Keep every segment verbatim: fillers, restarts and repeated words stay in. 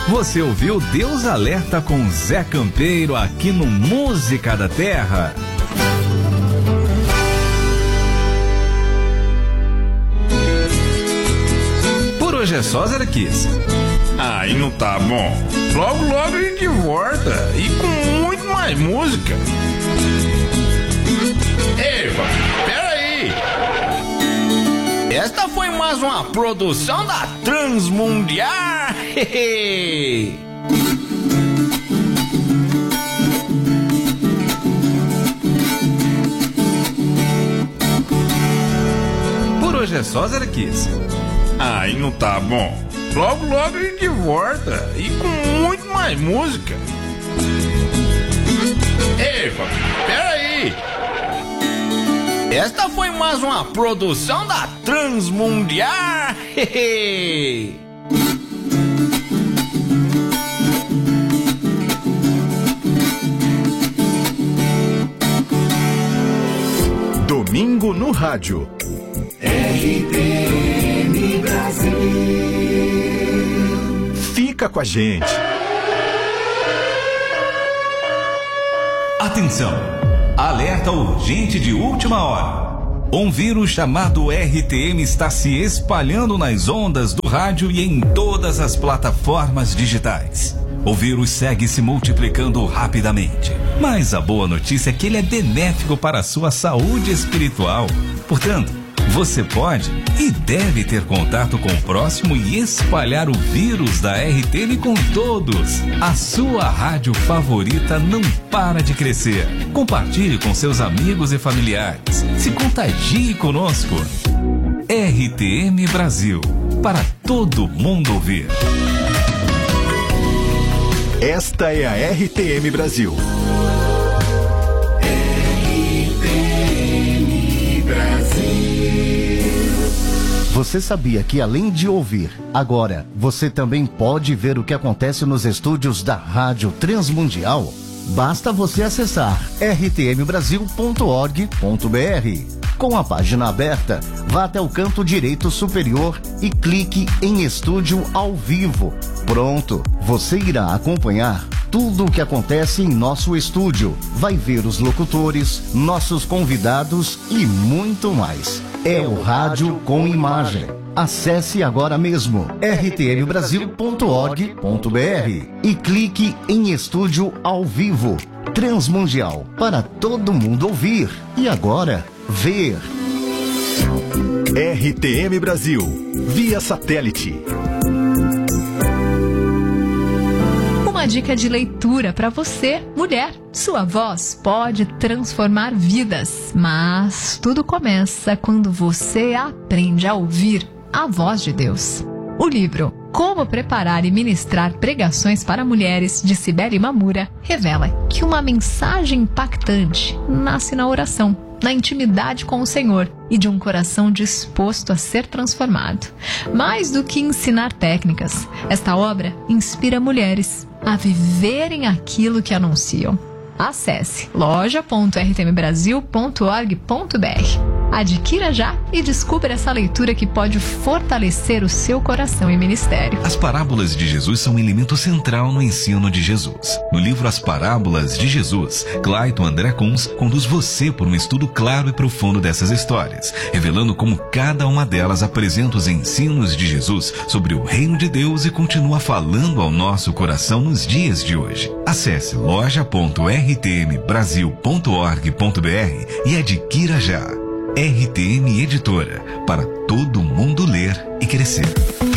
Você ouviu Deus Alerta com Zé Campeiro aqui no Música da Terra. Por hoje é só, Zé Kiss. Aí não tá bom. Logo, logo a gente volta e com muito mais música. Eva, peraí. Esta foi mais uma produção da Transmundial. Por hoje é só, Zé Kiss. Aí não tá bom. Logo, logo a gente volta e com muito mais música. Eva, peraí. Esta foi mais uma produção da Transmundial. Domingo no rádio. R T M Brasil. Fica com a gente. Atenção! Alerta urgente de última hora. Um vírus chamado R T M está se espalhando nas ondas do rádio e em todas as plataformas digitais. O vírus segue se multiplicando rapidamente. Mas a boa notícia é que ele é benéfico para a sua saúde espiritual. Portanto, você pode e deve ter contato com o próximo e espalhar o vírus da R T M com todos. A sua rádio favorita não para de crescer. Compartilhe com seus amigos e familiares. Se contagie conosco. R T M Brasil, para todo mundo ouvir. Esta é a R T M Brasil. Você sabia que além de ouvir, agora você também pode ver o que acontece nos estúdios da Rádio Transmundial? Basta você acessar r t m brasil ponto org ponto b r. Com a página aberta, vá até o canto direito superior e clique em Estúdio ao Vivo. Pronto, você irá acompanhar tudo o que acontece em nosso estúdio. Vai ver os locutores, nossos convidados e muito mais. É o rádio com imagem. Acesse agora mesmo r t m brasil ponto org ponto b r e clique em Estúdio ao Vivo. Transmundial, para todo mundo ouvir e agora ver. R T M Brasil, via satélite. Uma dica de leitura para você, mulher. Sua voz pode transformar vidas, mas tudo começa quando você aprende a ouvir a voz de Deus. O livro Como Preparar e Ministrar Pregações para Mulheres, de Cibele Mamura, revela que uma mensagem impactante nasce na oração, na intimidade com o Senhor e de um coração disposto a ser transformado. Mais do que ensinar técnicas, esta obra inspira mulheres a viverem aquilo que anunciam. Acesse loja ponto r t m brasil ponto org ponto b r. Adquira já e descubra essa leitura que pode fortalecer o seu coração e ministério. As parábolas de Jesus são um elemento central no ensino de Jesus. No livro As Parábolas de Jesus, Clayton André Kunz conduz você por um estudo claro e profundo dessas histórias, revelando como cada uma delas apresenta os ensinos de Jesus sobre o reino de Deus e continua falando ao nosso coração nos dias de hoje. Acesse loja ponto r t m brasil ponto org ponto b r e adquira já. R T M Editora, para todo mundo ler e crescer.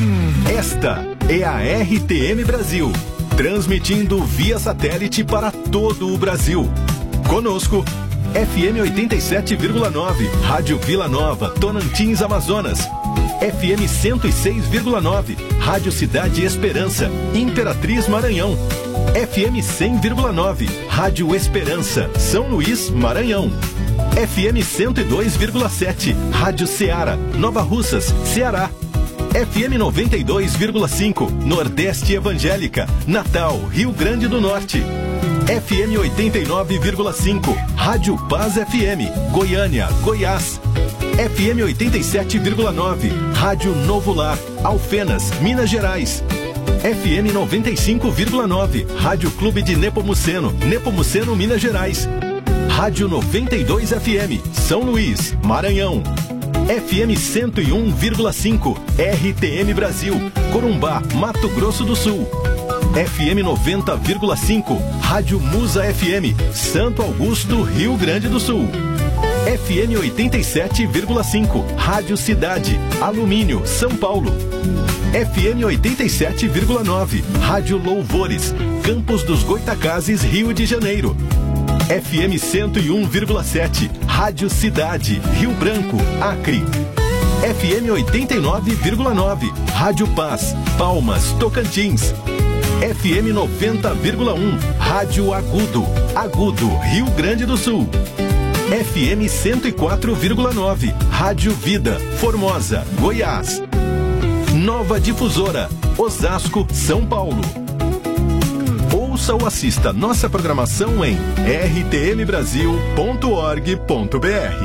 Esta é a R T M Brasil, transmitindo via satélite para todo o Brasil. Conosco, F M oitenta e sete vírgula nove, Rádio Vila Nova, Tonantins, Amazonas. F M cento e seis vírgula nove, Rádio Cidade Esperança, Imperatriz, Maranhão. F M cem vírgula nove, Rádio Esperança, São Luís, Maranhão. F M cento e dois vírgula sete, Rádio Ceará, Nova Russas, Ceará. F M noventa e dois vírgula cinco, Nordeste Evangélica, Natal, Rio Grande do Norte. F M oitenta e nove vírgula cinco, Rádio Paz F M, Goiânia, Goiás. F M oitenta e sete vírgula nove, Rádio Novo Lar, Alfenas, Minas Gerais. F M noventa e cinco vírgula nove, Rádio Clube de Nepomuceno, Nepomuceno, Minas Gerais. Rádio noventa e dois F M, São Luís, Maranhão. F M cento e um vírgula cinco, R T M Brasil, Corumbá, Mato Grosso do Sul. F M noventa vírgula cinco, Rádio Musa F M, Santo Augusto, Rio Grande do Sul. F M oitenta e sete vírgula cinco, Rádio Cidade, Alumínio, São Paulo. F M oitenta e sete vírgula nove, Rádio Louvores, Campos dos Goitacazes, Rio de Janeiro. F M cento e um vírgula sete, Rádio Cidade, Rio Branco, Acre. F M oitenta e nove vírgula nove, Rádio Paz, Palmas, Tocantins. F M noventa vírgula um, Rádio Agudo, Agudo, Rio Grande do Sul. F M cento e quatro vírgula nove, Rádio Vida, Formosa, Goiás. Nova Difusora, Osasco, São Paulo. Ouça ou assista nossa programação em r t m brasil ponto org ponto b r.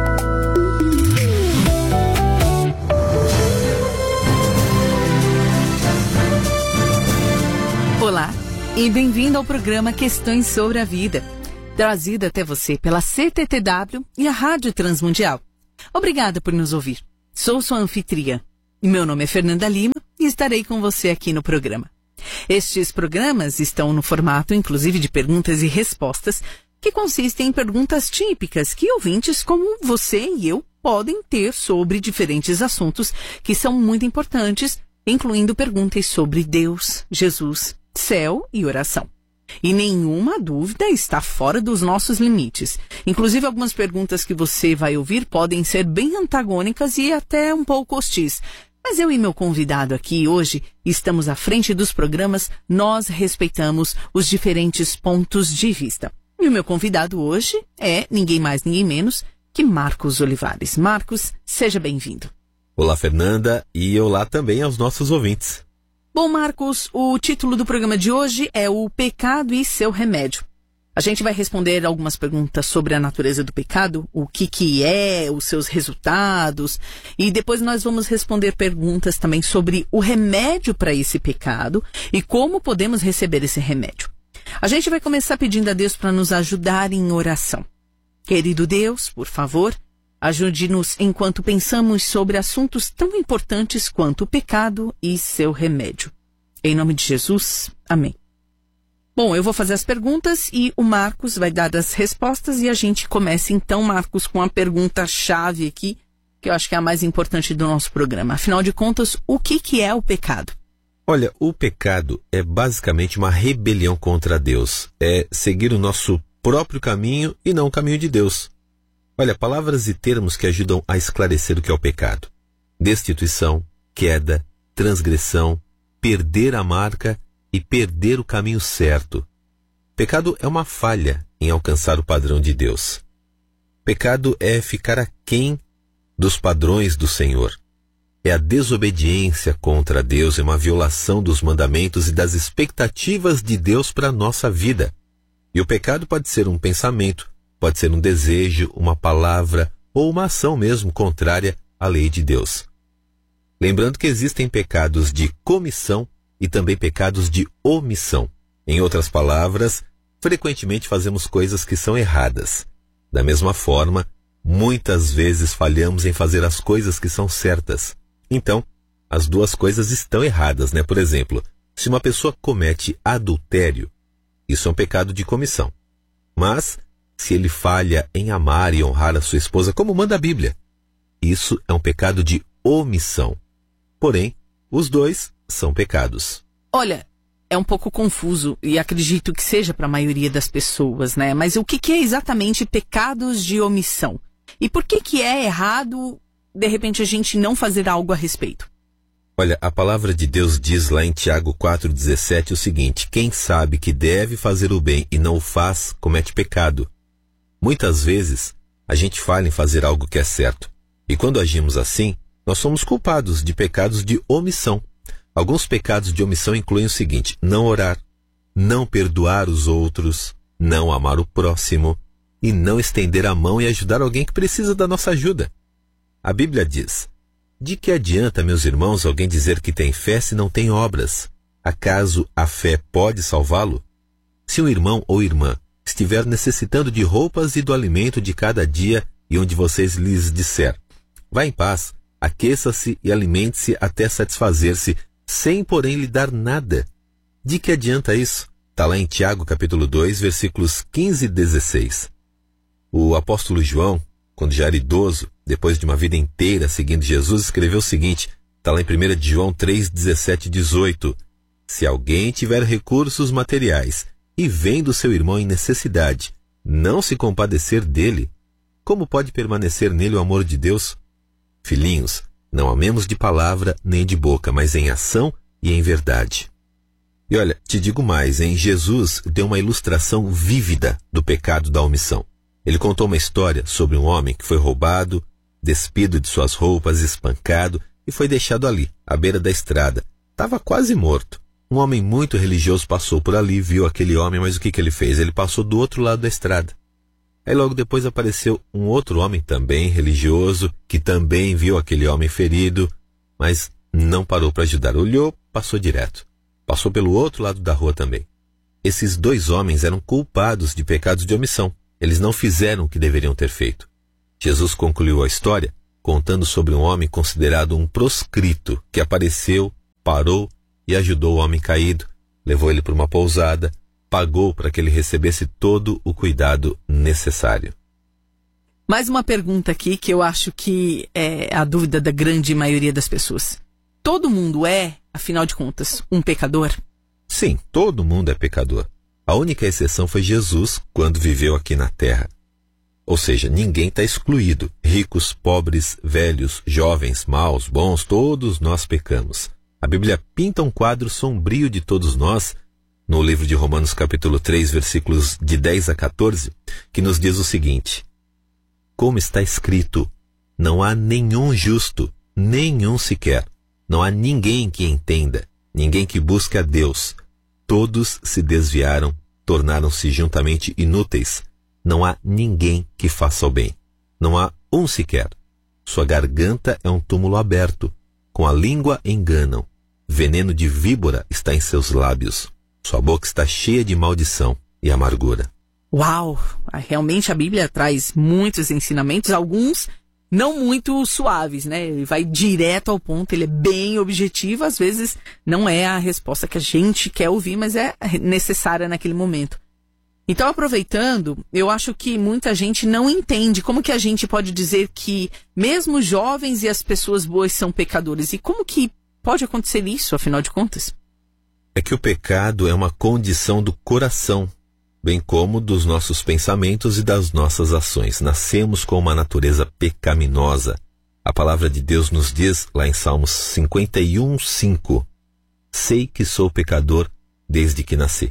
Olá e bem-vindo ao programa Questões sobre a Vida, trazido até você pela C T T W e a Rádio Transmundial. Obrigada por nos ouvir. Sou sua anfitriã. Meu nome é Fernanda Lima e estarei com você aqui no programa. Estes programas estão no formato, inclusive, de perguntas e respostas, que consistem em perguntas típicas que ouvintes como você e eu podem ter sobre diferentes assuntos que são muito importantes, incluindo perguntas sobre Deus, Jesus, céu e oração. E nenhuma dúvida está fora dos nossos limites. Inclusive, algumas perguntas que você vai ouvir podem ser bem antagônicas e até um pouco hostis. Mas eu e meu convidado aqui hoje estamos à frente dos programas, nós respeitamos os diferentes pontos de vista. E o meu convidado hoje é ninguém mais, ninguém menos que Marcos Olivares. Marcos, seja bem-vindo. Olá, Fernanda, e olá também aos nossos ouvintes. Bom, Marcos, o título do programa de hoje é O Pecado e Seu Remédio. A gente vai responder algumas perguntas sobre a natureza do pecado, o que que é, os seus resultados, e depois nós vamos responder perguntas também sobre o remédio para esse pecado e como podemos receber esse remédio. A gente vai começar pedindo a Deus para nos ajudar em oração. Querido Deus, por favor, ajude-nos enquanto pensamos sobre assuntos tão importantes quanto o pecado e seu remédio. Em nome de Jesus, amém. Bom, eu vou fazer as perguntas e o Marcos vai dar as respostas e a gente começa então, Marcos, com a pergunta-chave aqui, que eu acho que é a mais importante do nosso programa. Afinal de contas, o que que é o pecado? Olha, o pecado é basicamente uma rebelião contra Deus. É seguir o nosso próprio caminho e não o caminho de Deus. Olha, palavras e termos que ajudam a esclarecer o que é o pecado. Destituição, queda, transgressão, perder a marca e perder o caminho certo. Pecado é uma falha em alcançar o padrão de Deus. Pecado é ficar aquém dos padrões do Senhor. É a desobediência contra Deus, é uma violação dos mandamentos e das expectativas de Deus para a nossa vida. E o pecado pode ser um pensamento, pode ser um desejo, uma palavra ou uma ação mesmo contrária à lei de Deus. Lembrando que existem pecados de comissão e também pecados de omissão. Em outras palavras, frequentemente fazemos coisas que são erradas. Da mesma forma, muitas vezes falhamos em fazer as coisas que são certas. Então, as duas coisas estão erradas, né? Por exemplo, se uma pessoa comete adultério, isso é um pecado de comissão. Mas, se ele falha em amar e honrar a sua esposa como manda a Bíblia, isso é um pecado de omissão. Porém, os dois são pecados. Olha, é um pouco confuso e acredito que seja para a maioria das pessoas, né? Mas o que que é exatamente pecados de omissão? E por que que é errado, de repente, a gente não fazer algo a respeito? Olha, a palavra de Deus diz lá em Tiago quatro, dezessete o seguinte: quem sabe que deve fazer o bem e não o faz, comete pecado. Muitas vezes, a gente falha em fazer algo que é certo. E quando agimos assim, nós somos culpados de pecados de omissão. Alguns pecados de omissão incluem o seguinte: não orar, não perdoar os outros, não amar o próximo e não estender a mão e ajudar alguém que precisa da nossa ajuda. A Bíblia diz: de que adianta, meus irmãos, alguém dizer que tem fé se não tem obras? acaso a fé pode salvá-lo? Se um irmão ou irmã estiver necessitando de roupas e do alimento de cada dia e onde vocês lhes disser, vá em paz, aqueça-se e alimente-se até satisfazer-se, sem porém lhe dar nada, de que adianta isso? Está lá em Tiago capítulo dois, versículos quinze e dezesseis. O apóstolo João, quando já era idoso, depois de uma vida inteira seguindo Jesus, escreveu o seguinte, está lá em primeira de João três, dezessete e dezoito. Se alguém tiver recursos materiais e vendo seu irmão em necessidade, não se compadecer dele, como pode permanecer nele o amor de Deus? Filhinhos, não amemos de palavra nem de boca, mas em ação e em verdade. E olha, te digo mais, hein? Jesus deu uma ilustração vívida do pecado da omissão. Ele contou uma história sobre um homem que foi roubado, despido de suas roupas, espancado e foi deixado ali, à beira da estrada. Estava quase morto. Um homem muito religioso passou por ali, viu aquele homem, mas o que, que ele fez? Ele passou do outro lado da estrada. Aí logo depois apareceu um outro homem também religioso, que também viu aquele homem ferido, mas não parou para ajudar. Olhou, passou direto. Passou pelo outro lado da rua também. Esses dois homens eram culpados de pecados de omissão. Eles não fizeram o que deveriam ter feito. Jesus concluiu a história contando sobre um homem considerado um proscrito, que apareceu, parou e ajudou o homem caído, levou ele para uma pousada, pagou para que ele recebesse todo o cuidado necessário. Mais uma pergunta aqui que eu acho que é a dúvida da grande maioria das pessoas. Todo mundo é, afinal de contas, um pecador? Sim, todo mundo é pecador. A única exceção foi Jesus, quando viveu aqui na terra. Ou seja, ninguém está excluído. Ricos, pobres, velhos, jovens, maus, bons, todos nós pecamos. A Bíblia pinta um quadro sombrio de todos nós, no livro de Romanos capítulo três, versículos de dez a quatorze, que nos diz o seguinte: como está escrito, não há nenhum justo, nenhum sequer. Não há ninguém que entenda, ninguém que busque a Deus. Todos se desviaram, tornaram-se juntamente inúteis. Não há ninguém que faça o bem. Não há um sequer. Sua garganta é um túmulo aberto. Com a língua enganam. Veneno de víbora está em seus lábios. Sua boca está cheia de maldição e amargura. Uau! Realmente a Bíblia traz muitos ensinamentos, alguns não muito suaves, né? Ele vai direto ao ponto, ele é bem objetivo, às vezes não é a resposta que a gente quer ouvir, mas é necessária naquele momento. Então, aproveitando, eu acho que muita gente não entende como que a gente pode dizer que mesmo os jovens e as pessoas boas são pecadores. E como que pode acontecer isso, afinal de contas? É que o pecado é uma condição do coração, bem como dos nossos pensamentos e das nossas ações. Nascemos com uma natureza pecaminosa. A palavra de Deus nos diz, lá em Salmos cinquenta e um, cinco, sei que sou pecador desde que nasci.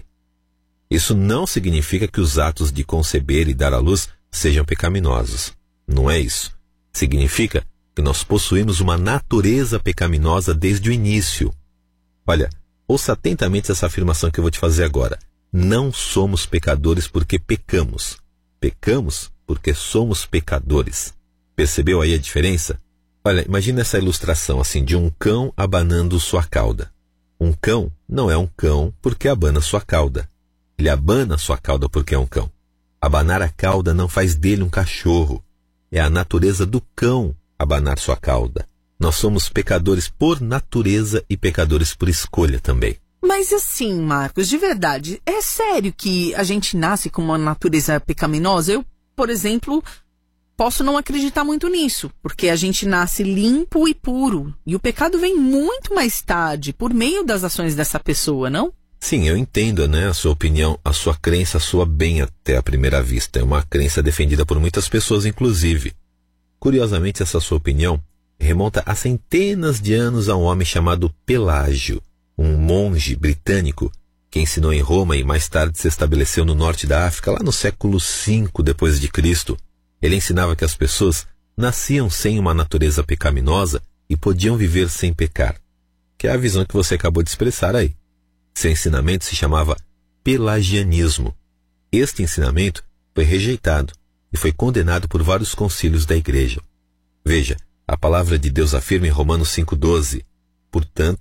Isso não significa que os atos de conceber e dar à luz sejam pecaminosos. Não é isso. Significa que nós possuímos uma natureza pecaminosa desde o início. Olha, ouça atentamente essa afirmação que eu vou te fazer agora. Não somos pecadores porque pecamos. Pecamos porque somos pecadores. Percebeu aí a diferença? Olha, imagina essa ilustração assim de um cão abanando sua cauda. Um cão não é um cão porque abana sua cauda. Ele abana sua cauda porque é um cão. Abanar a cauda não faz dele um cachorro. É a natureza do cão abanar sua cauda. Nós somos pecadores por natureza e pecadores por escolha também. Mas assim, Marcos, de verdade, é sério que a gente nasce com uma natureza pecaminosa? Eu, por exemplo, posso não acreditar muito nisso, porque a gente nasce limpo e puro. E o pecado vem muito mais tarde, por meio das ações dessa pessoa, não? Sim, eu entendo, né, a sua opinião, a sua crença soa bem até à primeira vista. É uma crença defendida por muitas pessoas, inclusive. Curiosamente, essa sua opinião remonta a centenas de anos a um homem chamado Pelágio, um monge britânico que ensinou em Roma e mais tarde se estabeleceu no norte da África, lá no século cinco depois de Cristo. Ele ensinava que as pessoas nasciam sem uma natureza pecaminosa e podiam viver sem pecar, que é a visão que você acabou de expressar aí. Seu ensinamento se chamava pelagianismo. Este ensinamento foi rejeitado e foi condenado por vários concílios da igreja. Veja, a palavra de Deus afirma em Romanos cinco, doze, portanto,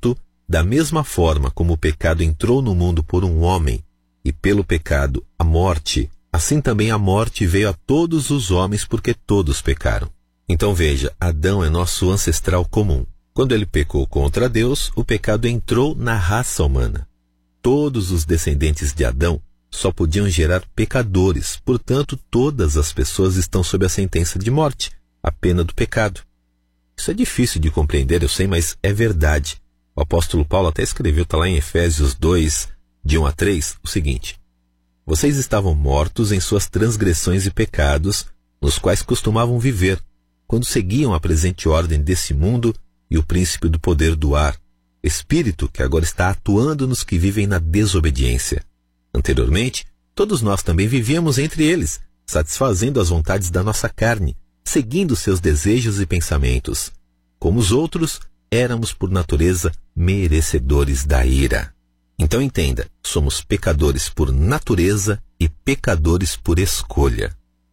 da mesma forma como o pecado entrou no mundo por um homem, e pelo pecado a morte, assim também a morte veio a todos os homens porque todos pecaram. Então veja, Adão é nosso ancestral comum. Quando ele pecou contra Deus, o pecado entrou na raça humana. Todos os descendentes de Adão só podiam gerar pecadores, portanto todas as pessoas estão sob a sentença de morte, a pena do pecado. Isso é difícil de compreender, eu sei, mas é verdade. O apóstolo Paulo até escreveu, está lá em Efésios dois, de um a três, o seguinte: vocês estavam mortos em suas transgressões e pecados, nos quais costumavam viver, quando seguiam a presente ordem desse mundo e o príncipe do poder do ar, espírito que agora está atuando nos que vivem na desobediência. Anteriormente, todos nós também vivíamos entre eles, satisfazendo as vontades da nossa carne, seguindo seus desejos e pensamentos. Como os outros, éramos por natureza merecedores da ira. Então entenda, somos pecadores por natureza e pecadores por escolha.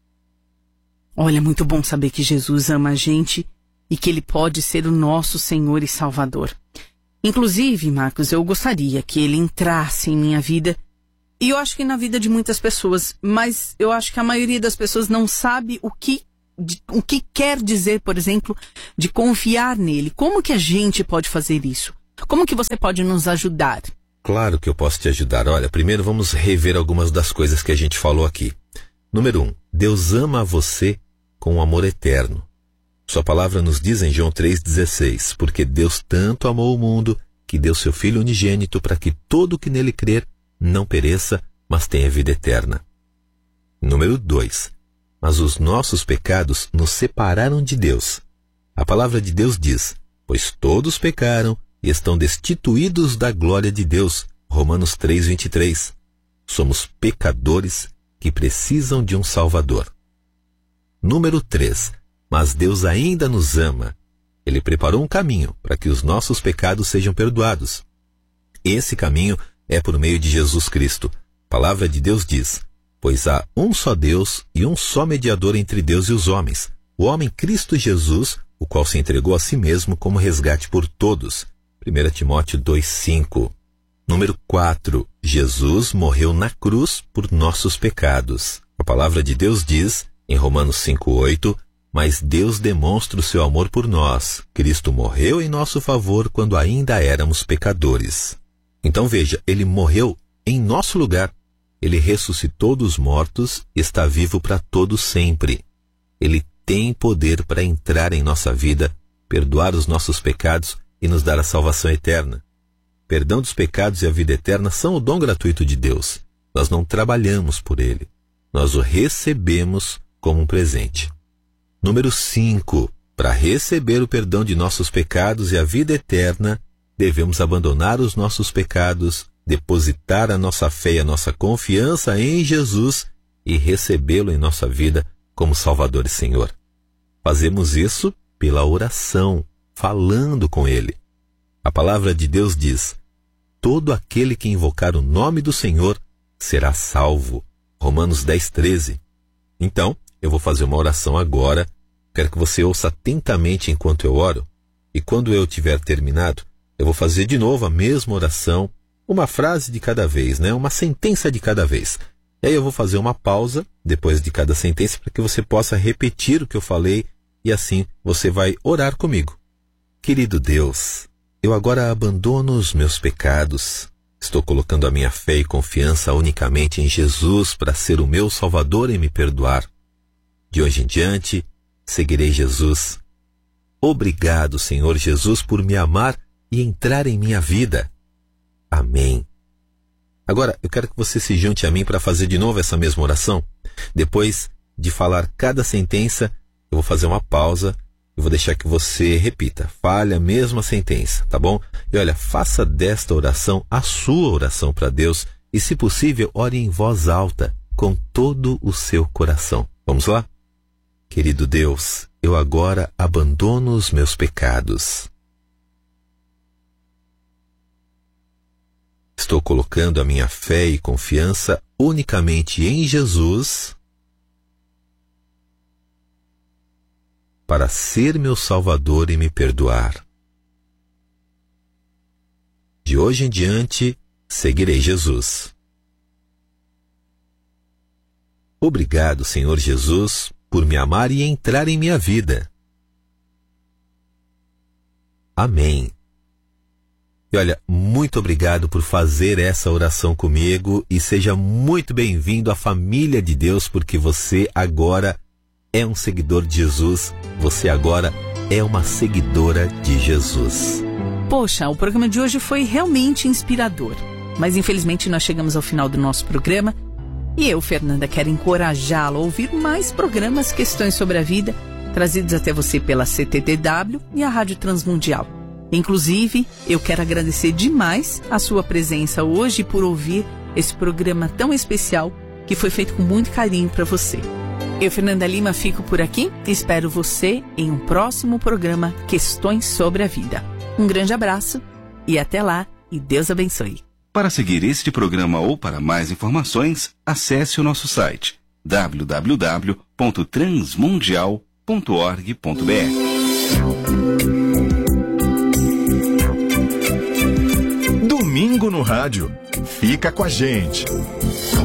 Olha, é muito bom saber que Jesus ama a gente e que Ele pode ser o nosso Senhor e Salvador. Inclusive, Marcos, eu gostaria que Ele entrasse em minha vida, e eu acho que na vida de muitas pessoas, mas eu acho que a maioria das pessoas não sabe o que, de, o que quer dizer, por exemplo, de confiar nele. Como que a gente pode fazer isso? Como que você pode nos ajudar? Claro que eu posso te ajudar. Olha, primeiro vamos rever algumas das coisas que a gente falou aqui. Número um, Deus ama você com um amor eterno. Sua palavra nos diz em João três dezesseis, porque Deus tanto amou o mundo que deu seu Filho unigênito para que todo o que nele crer não pereça, mas tenha vida eterna. Número dois, mas os nossos pecados nos separaram de Deus. A palavra de Deus diz, pois todos pecaram e estão destituídos da glória de Deus. Romanos três, vinte e três. Somos pecadores que precisam de um Salvador. Número três. Mas Deus ainda nos ama. Ele preparou um caminho para que os nossos pecados sejam perdoados. Esse caminho é por meio de Jesus Cristo. A palavra de Deus diz, pois há um só Deus e um só mediador entre Deus e os homens, o homem Cristo Jesus, o qual se entregou a si mesmo como resgate por todos. primeiro Timóteo dois, cinco. Número quatro. Jesus morreu na cruz por nossos pecados. A palavra de Deus diz, em Romanos cinco, oito, mas Deus demonstra o seu amor por nós. Cristo morreu em nosso favor quando ainda éramos pecadores. Então veja, Ele morreu em nosso lugar. Ele ressuscitou dos mortos e está vivo para todo sempre. Ele tem poder para entrar em nossa vida, perdoar os nossos pecados e nos dar a salvação eterna. Perdão dos pecados e a vida eterna são o dom gratuito de Deus. Nós não trabalhamos por ele. Nós o recebemos como um presente. Número cinco. Para receber o perdão de nossos pecados e a vida eterna, devemos abandonar os nossos pecados, depositar a nossa fé e a nossa confiança em Jesus e recebê-lo em nossa vida como Salvador e Senhor. Fazemos isso pela oração, falando com Ele. A palavra de Deus diz, todo aquele que invocar o nome do Senhor será salvo. Romanos dez, treze. Então, eu vou fazer uma oração agora. Quero que você ouça atentamente enquanto eu oro. E quando eu tiver terminado, eu vou fazer de novo a mesma oração, uma frase de cada vez, né? Uma sentença de cada vez. E aí eu vou fazer uma pausa depois de cada sentença para que você possa repetir o que eu falei e assim você vai orar comigo. Querido Deus, eu agora abandono os meus pecados. Estou colocando a minha fé e confiança unicamente em Jesus para ser o meu Salvador e me perdoar. De hoje em diante, seguirei Jesus. Obrigado, Senhor Jesus, por me amar e entrar em minha vida. Amém. Agora, eu quero que você se junte a mim para fazer de novo essa mesma oração. Depois de falar cada sentença, eu vou fazer uma pausa e vou deixar que você repita. Fale a mesma sentença, tá bom? E olha, faça desta oração a sua oração para Deus e, se possível, ore em voz alta, com todo o seu coração. Vamos lá? Querido Deus, eu agora abandono os meus pecados. Estou colocando a minha fé e confiança unicamente em Jesus para ser meu Salvador e me perdoar. De hoje em diante, seguirei Jesus. Obrigado, Senhor Jesus, por me amar e entrar em minha vida. Amém. E olha, muito obrigado por fazer essa oração comigo e seja muito bem-vindo à família de Deus, porque você agora é um seguidor de Jesus, você agora é uma seguidora de Jesus. Poxa, o programa de hoje foi realmente inspirador, mas infelizmente nós chegamos ao final do nosso programa e eu, Fernanda, quero encorajá-lo a ouvir mais programas Questões sobre a Vida, trazidos até você pela C T T W e a Rádio Transmundial. Inclusive, eu quero agradecer demais a sua presença hoje por ouvir esse programa tão especial que foi feito com muito carinho para você. Eu, Fernanda Lima, fico por aqui e espero você em um próximo programa Questões sobre a Vida. Um grande abraço e até lá, e Deus abençoe. Para seguir este programa ou para mais informações, acesse o nosso site w w w ponto transmundial ponto org ponto b r. Domingo no rádio. Fica com a gente.